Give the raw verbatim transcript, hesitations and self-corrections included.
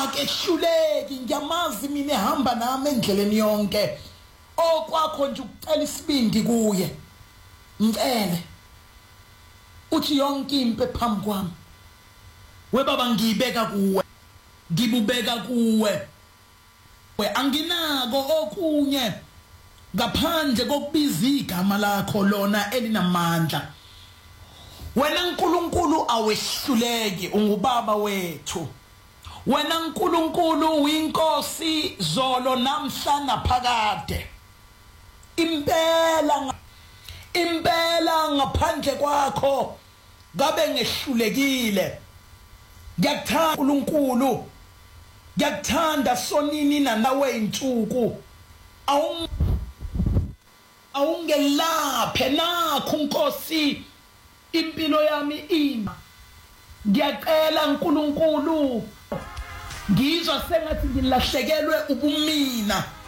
akehluleki ngiyamazi mina ehamba nami endleleni yonke okwakho nje ukucela isibindi kuye ngicele uthi yonke impe phambi kwami we baba ngiyibeka kuwe ngibubeka kuwe we anginako okunye ngaphandle kokubiza igama lakho lona elinamandla wena uNkulunkulu awehluleki ungubaba wethu wena uNkulunkulu uyinkosi zolo namhla naphakade impela impela ngaphandle kwakho ngabe ngehlulekile ngiyakuthanda uNkulunkulu ngiyakuthanda sonini nawe insuku awung awungelaphe nakho Nkosi impilo yami ima ngiyacela uNkulunkulu ngizwa sengathi ngilahlekelwe ubumina